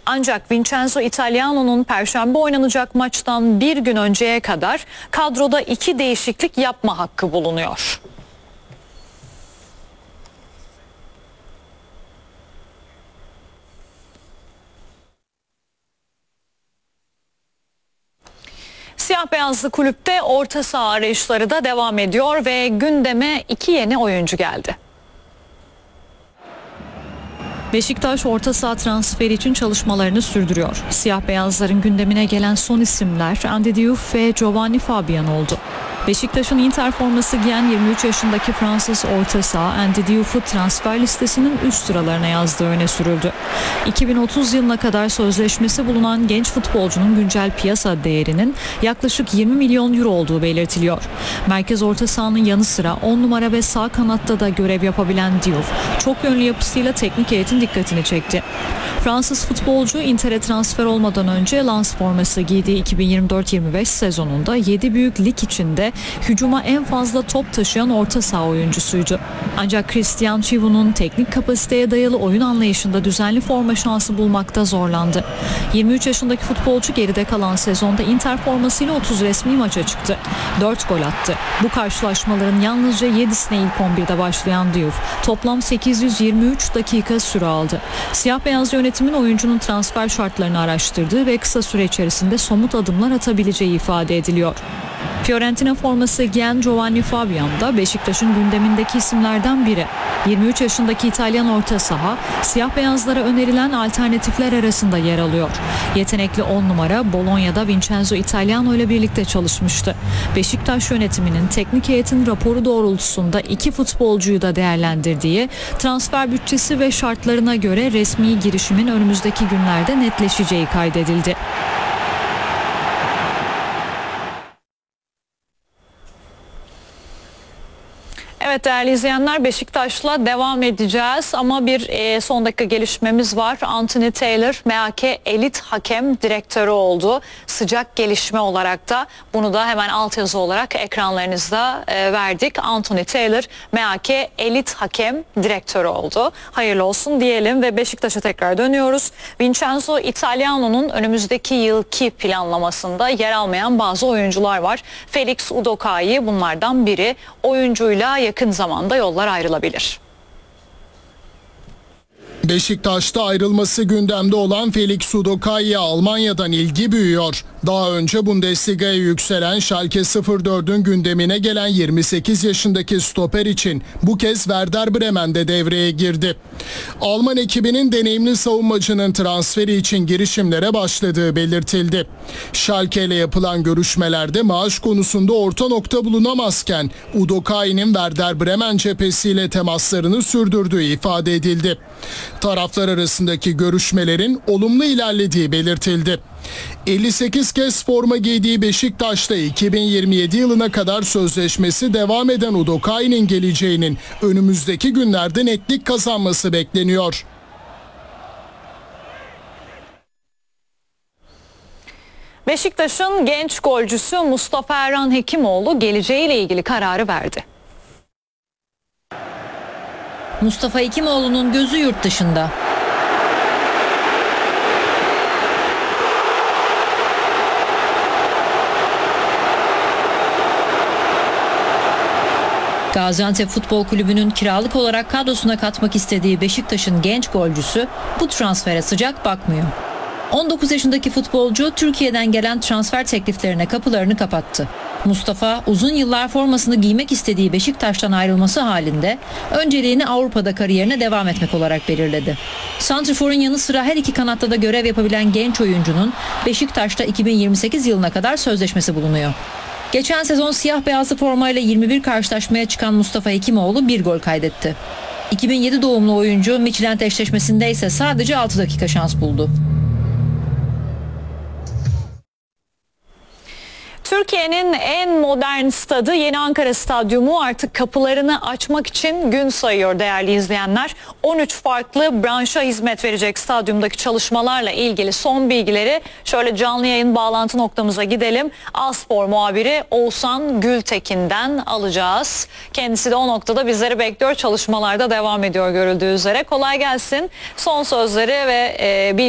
Ancak Vincenzo Italiano'nun Perşembe oynanacak maçtan bir gün önceye kadar kadroda 2 değişiklik yapma hakkı bulunuyor. Siyah beyazlı kulüpte orta saha arayışları da devam ediyor ve gündeme 2 yeni oyuncu geldi. Beşiktaş orta saha transferi için çalışmalarını sürdürüyor. Siyah beyazların gündemine gelen son isimler Andy Diouf ve Giovanni Fabian oldu. Beşiktaş'ın Inter forması giyen 23 yaşındaki Fransız orta saha Andy Diouf'u transfer listesinin üst sıralarına yazdığı öne sürüldü. 2030 yılına kadar sözleşmesi bulunan genç futbolcunun güncel piyasa değerinin yaklaşık 20 milyon euro olduğu belirtiliyor. Merkez orta sahanın yanı sıra 10 numara ve sağ kanatta da görev yapabilen Diouf, çok yönlü yapısıyla teknik heyetin dikkatini çekti. Fransız futbolcu Inter'e transfer olmadan önce Lens forması giydiği 2024-25 sezonunda 7 büyük lig içinde hücuma en fazla top taşıyan orta saha oyuncusuydu. Ancak Christian Chivu'nun teknik kapasiteye dayalı oyun anlayışında düzenli forma şansı bulmakta zorlandı. 23 yaşındaki futbolcu geride kalan sezonda Inter formasıyla 30 resmi maça çıktı. 4 gol attı. Bu karşılaşmaların yalnızca 7'sine ilk 11'de başlayan Diouf toplam 823 dakika süre aldı. Siyah beyaz yönetimin oyuncunun transfer şartlarını araştırdığı ve kısa süre içerisinde somut adımlar atabileceği ifade ediliyor. Fiorentina forması giyen Giovanni Fabian da Beşiktaş'ın gündemindeki isimlerden biri. 23 yaşındaki İtalyan orta saha, siyah beyazlara önerilen alternatifler arasında yer alıyor. Yetenekli 10 numara Bologna'da Vincenzo Italiano ile birlikte çalışmıştı. Beşiktaş yönetiminin teknik heyetin raporu doğrultusunda 2 futbolcuyu da değerlendirdiği, transfer bütçesi ve şartlarına göre resmi girişimin önümüzdeki günlerde netleşeceği kaydedildi. Evet değerli izleyenler, Beşiktaş'la devam edeceğiz ama bir son dakika gelişmemiz var. Anthony Taylor MHK Elit Hakem Direktörü oldu. Sıcak gelişme olarak da bunu da hemen altyazı olarak ekranlarınızda verdik. Anthony Taylor MHK Elit Hakem Direktörü oldu. Hayırlı olsun diyelim ve Beşiktaş'a tekrar dönüyoruz. Vincenzo Italiano'nun önümüzdeki yılki planlamasında yer almayan bazı oyuncular var. Felix Udokai bunlardan biri. Oyuncuyla yakın zamanda yollar ayrılabilir. Beşiktaş'ta ayrılması gündemde olan Felix Udokai'ye Almanya'dan ilgi büyüyor. Daha önce Bundesliga'ya yükselen Schalke 04'ün gündemine gelen 28 yaşındaki stoper için bu kez Werder Bremen'de devreye girdi. Alman ekibinin deneyimli savunmacının transferi için girişimlere başladığı belirtildi. Schalke ile yapılan görüşmelerde maaş konusunda orta nokta bulunamazken Udokai'nin Werder Bremen cephesiyle temaslarını sürdürdüğü ifade edildi. Taraflar arasındaki görüşmelerin olumlu ilerlediği belirtildi. 58 kez forma giydiği Beşiktaş'ta 2027 yılına kadar sözleşmesi devam eden Udokai'nin geleceğinin önümüzdeki günlerde netlik kazanması bekleniyor. Beşiktaş'ın genç golcüsü Mustafa Erhan Hekimoğlu geleceğiyle ilgili kararı verdi. Mustafa Hekimoğlu'nun gözü yurt dışında. Gaziantep Futbol Kulübü'nün kiralık olarak kadrosuna katmak istediği Beşiktaş'ın genç golcüsü bu transfere sıcak bakmıyor. 19 yaşındaki futbolcu Türkiye'den gelen transfer tekliflerine kapılarını kapattı. Mustafa uzun yıllar formasını giymek istediği Beşiktaş'tan ayrılması halinde önceliğini Avrupa'da kariyerine devam etmek olarak belirledi. Santrfor'un yanı sıra her iki kanatta da görev yapabilen genç oyuncunun Beşiktaş'ta 2028 yılına kadar sözleşmesi bulunuyor. Geçen sezon siyah beyazlı formayla 21 karşılaşmaya çıkan Mustafa Hekimoğlu 1 gol kaydetti. 2007 doğumlu oyuncu Midtjylland eşleşmesinde ise sadece 6 dakika şans buldu. Türkiye'nin en modern stadı Yeni Ankara Stadyumu artık kapılarını açmak için gün sayıyor değerli izleyenler. 13 farklı branşa hizmet verecek stadyumdaki çalışmalarla ilgili son bilgileri şöyle canlı yayın bağlantı noktamıza gidelim. A-Spor muhabiri Oğuzhan Gültekin'den alacağız. Kendisi de o noktada bizleri bekliyor. Çalışmalarda devam ediyor görüldüğü üzere. Kolay gelsin. Son sözleri ve